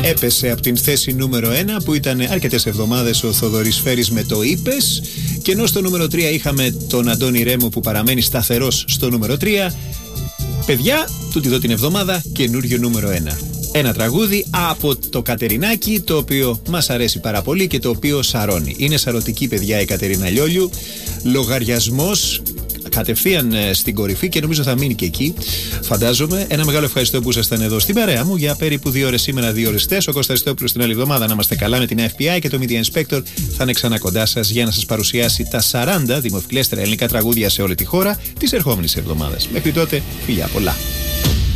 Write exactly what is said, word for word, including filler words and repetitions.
έπεσε από την θέση νούμερο ένα που ήταν αρκετές εβδομάδες ο Θοδωρής Φέρης με το «Είπες», και ενώ στο νούμερο τρία είχαμε τον Αντώνη Ρέμο που παραμένει σταθερός στο νούμερο τρία. Παιδιά, τούτη εδώ την εβδομάδα καινούριο νούμερο ένα. Ένα τραγούδι από το Κατερινάκι, το οποίο μας αρέσει πάρα πολύ και το οποίο σαρώνει. Είναι σαρωτική, παιδιά, η Κατερίνα Λιόλιου. Λογαριασμός κατευθείαν στην κορυφή και νομίζω θα μείνει και εκεί, φαντάζομαι. Ένα μεγάλο ευχαριστώ που ήσασταν εδώ στην παρέα μου για περίπου δύο ώρες σήμερα, δύο ώρες χτες. Ο Κώστας Χριστόπουλος την άλλη εβδομάδα. Να είμαστε καλά με την Εφ Πι Άι και το Media Inspector θα είναι ξανά κοντά σας για να σας παρουσιάσει τα σαράντα δημοφιλέστερα ελληνικά τραγούδια σε όλη τη χώρα της ερχόμενης εβδομάδας. Μέχρι τότε, φιλιά πολλά.